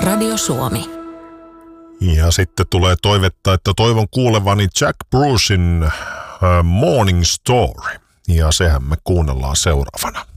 Radio Suomi. Ja sitten tulee toivetta, että toivon kuulevani Jack Brucein Morning Story. Ja sehän me kuunnellaan seuraavana.